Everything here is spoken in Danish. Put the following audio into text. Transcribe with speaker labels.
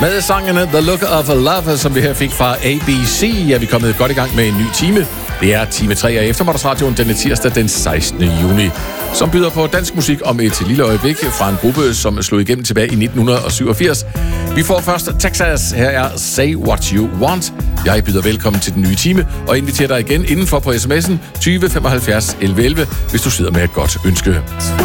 Speaker 1: Med sangene The Look of Love, som vi her fik fra ABC, er vi kommet godt i gang med en ny time. Det er time 3 af Eftermiddagsradioen denne tirsdag den 16. juni, som byder på dansk musik om et lille øjeblik fra en gruppe, som slog igennem tilbage i 1987. Vi får først Texas. Her er Say What You Want. Jeg byder velkommen til den nye time og inviterer dig igen indenfor på sms'en 20 75 11 11, hvis du sidder med et godt ønske.